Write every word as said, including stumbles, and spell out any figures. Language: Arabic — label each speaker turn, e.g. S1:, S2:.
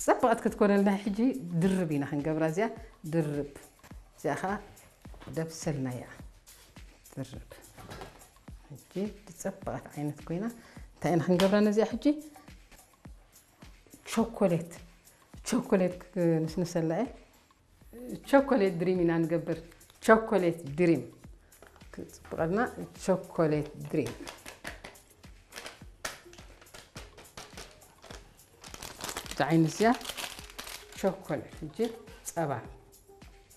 S1: صبغت كتكون لنا حجي دربينا خنقبر زيا درب زياخا دبسلنا يا درب حجي تصبغت عينت كوينه تاين خنقبرنا زيا حجي شوكولات شوكولات نسنسلا شوكولات دريمينا نقبر شوكولات دريم كتصبغنا شوكولات دريم تعين زيا شوكولات نجي صبا